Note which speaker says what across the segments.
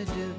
Speaker 1: do.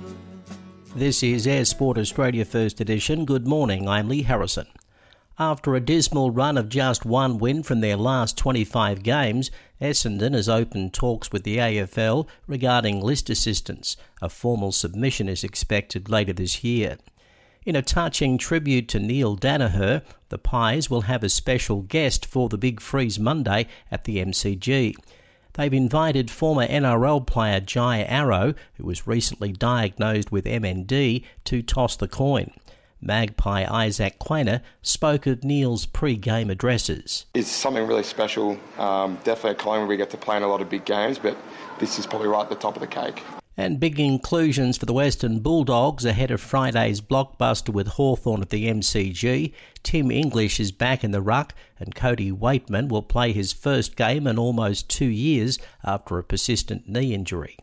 Speaker 2: This is Air Sport Australia First Edition. Good morning, I'm Lee Harrison. After a dismal run of just one win from their last 25 games, Essendon has opened talks with the AFL regarding list assistance. A formal submission is expected later this year. In a touching tribute to Neil Danaher, the Pies will have a special guest for the Big Freeze Monday at the MCG. They've invited former NRL player Jai Arrow, who was recently diagnosed with MND, to toss the coin. Magpie Isaac Quainer spoke of Neil's pre-game addresses.
Speaker 3: It's something really special. Definitely at Collingwood we get to play in a lot of big games, but this is probably right at the top of the cake.
Speaker 2: And big inclusions for the Western Bulldogs ahead of Friday's blockbuster with Hawthorn at the MCG. Tim English is back in the ruck and Cody Waitman will play his first game in almost 2 years after a persistent knee injury.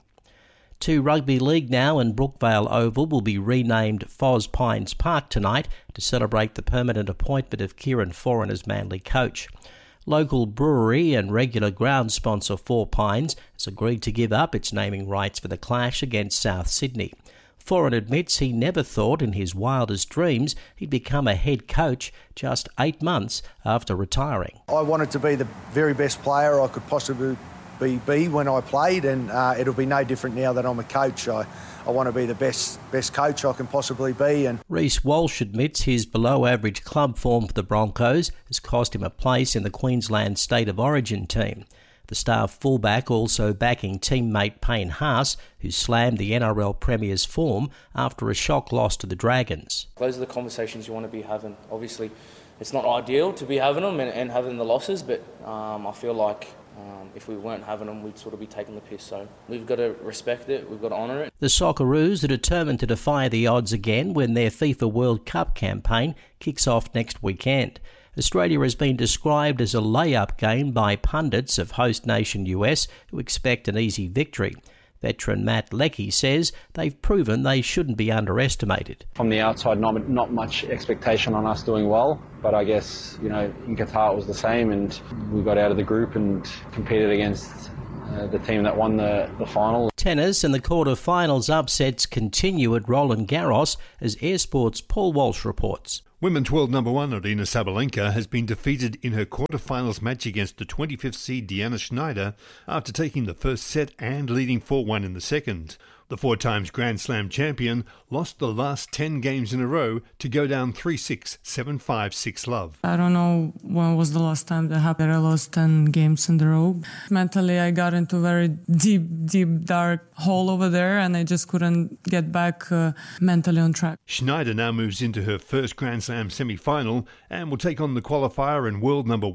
Speaker 2: To rugby league now, and Brookvale Oval will be renamed Foz Pines Park tonight to celebrate the permanent appointment of Kieran Foran as Manly coach. Local brewery and regular ground sponsor Four Pines has agreed to give up its naming rights for the clash against South Sydney. Foran admits he never thought in his wildest dreams he'd become a head coach just 8 months after retiring.
Speaker 4: I wanted to be the very best player I could possibly be when I played, and it'll be no different now that I'm a coach. I want to be the best coach I can possibly be. And
Speaker 2: Reece Walsh admits his below-average club form for the Broncos has cost him a place in the Queensland State of Origin team. The star fullback also backing teammate Payne Haas, who slammed the NRL Premier's form after a shock loss to the Dragons.
Speaker 5: Those are the conversations you want to be having. Obviously, it's not ideal to be having them and having the losses, but I feel like if we weren't having them, we'd sort of be taking the piss. So we've got to respect it, we've got to honour it.
Speaker 2: The Socceroos are determined to defy the odds again when their FIFA World Cup campaign kicks off next weekend. Australia has been described as a layup game by pundits of host nation US who expect an easy victory. Veteran Matt Leckie says they've proven they shouldn't be underestimated.
Speaker 6: From the outside, not much expectation on us doing well, but I guess, in Qatar it was the same, and we got out of the group and competed against the team that won the final.
Speaker 2: Tennis and the quarter-finals upsets continue at Roland Garros as Air Sport's Paul Walsh reports.
Speaker 7: Women's world number one Aryna Sabalenka has been defeated in her quarter-finals match against the 25th seed Deanna Schneider after taking the first set and leading 4-1 in the second. The 4-times Grand Slam champion lost the last 10 games in a row to go down 3-6, 7-5, 6-love.
Speaker 8: I don't know when was the last time that happened. I lost 10 games in a row. Mentally, I got into a very deep, dark hole over there, and I just couldn't get back mentally on track.
Speaker 7: Schneider now moves into her first Grand Slam semi-final and will take on the qualifier and world number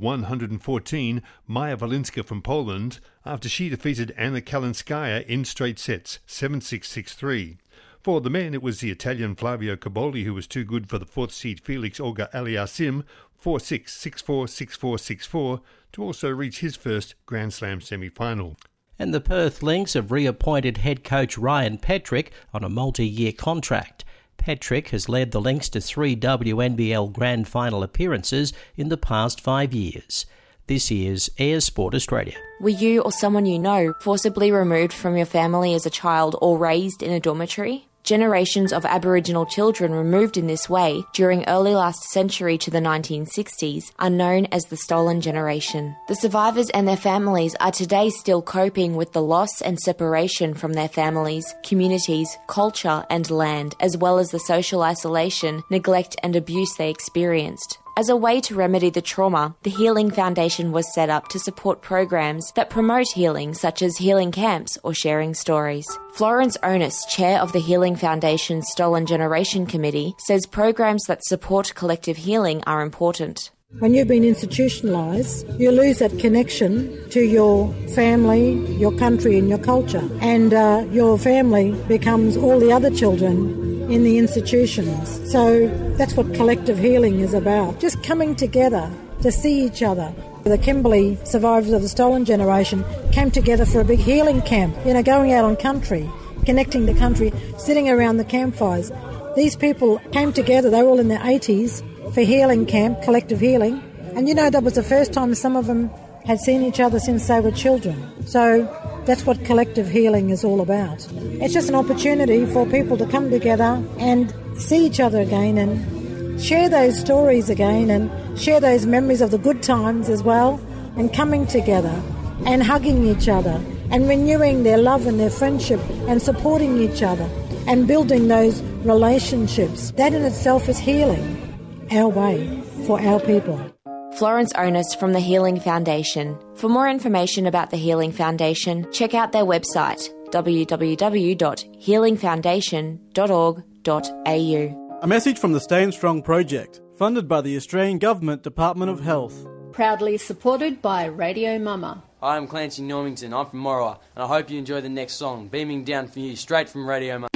Speaker 7: 114, Maja Walinska from Poland, after she defeated Anna Kalinskaya in straight sets, 7-6, 6-3. For the men, it was the Italian Flavio Caboli who was too good for the fourth seed Felix Auger-Aliassime, 4-6, 6-4, 6-4, 6-4, to also reach his first Grand Slam semi-final.
Speaker 2: And the Perth Lynx have reappointed head coach Ryan Petrik on a multi-year contract. Petrik has led the Lynx to 3 WNBL Grand Final appearances in the past 5 years. This is Air Sport Australia.
Speaker 9: Were you or someone you know forcibly removed from your family as a child or raised in a dormitory? Generations of Aboriginal children removed in this way during early last century to the 1960s are known as the Stolen Generation. The survivors and their families are today still coping with the loss and separation from their families, communities, culture and land, as well as the social isolation, neglect and abuse they experienced. As a way to remedy the trauma, the Healing Foundation was set up to support programs that promote healing, such as healing camps or sharing stories. Florence Onus, chair of the Healing Foundation's Stolen Generation Committee, says programs that support collective healing are important.
Speaker 10: When you've been institutionalised, you lose that connection to your family, your country and your culture. And your family becomes all the other children in the institutions. So that's what collective healing is about. Just coming together to see each other. The Kimberley survivors of the Stolen Generation came together for a big healing camp, going out on country, connecting the country, sitting around the campfires. These people came together, they were all in their 80s, for healing camp, collective healing. And that was the first time some of them had seen each other since they were children. So That's what collective healing is all about. It's just an opportunity for people to come together and see each other again and share those stories again and share those memories of the good times as well, and coming together and hugging each other and renewing their love and their friendship and supporting each other and building those relationships. That in itself is healing our way for our people.
Speaker 9: Florence Onus from the Healing Foundation. For more information about the Healing Foundation, check out their website www.healingfoundation.org.au.
Speaker 1: A message from the Staying Strong project, funded by the Australian Government Department of Health.
Speaker 11: Proudly supported by Radio Mama.
Speaker 12: Hi, I'm Clancy Normington. I'm from Morawa, and I hope you enjoy the next song, beaming down for you straight from Radio Mama.